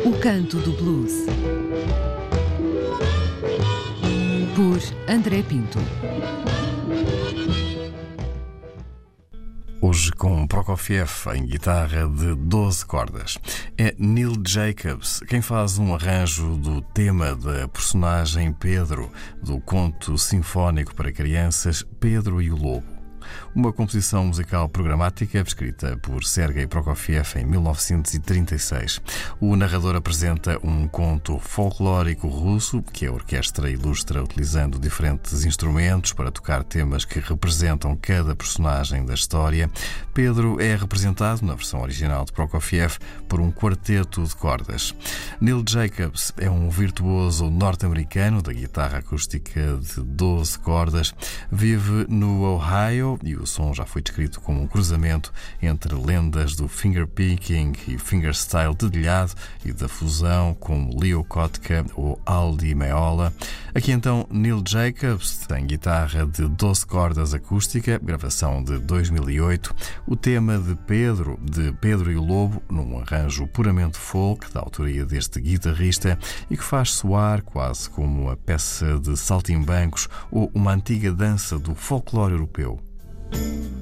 O Canto do Blues, por André Pinto. Hoje com Prokofiev em guitarra de 12 cordas. É Neil Jacobs quem faz um arranjo do tema da personagem Pedro, do conto sinfónico para crianças Pedro e o Lobo. Uma composição musical programática escrita por Sergei Prokofiev em 1936. O narrador apresenta um conto folclórico russo que a orquestra ilustra utilizando diferentes instrumentos para tocar temas que representam cada personagem da história. Pedro é representado, na versão original de Prokofiev, por um quarteto de cordas. Neil Jacobs é um virtuoso norte-americano da guitarra acústica de 12 cordas. Vive no Ohio e o som já foi descrito como um cruzamento entre lendas do fingerpicking e fingerstyle dedilhado e da fusão com Leo Kottke ou Al Di Meola. Aqui então Neil Jacobs tem guitarra de 12 cordas acústica, gravação de 2008, o tema de Pedro e o Lobo, num arranjo puramente folk da autoria deste guitarrista e que faz soar quase como uma peça de saltimbancos ou uma antiga dança do folclore europeu.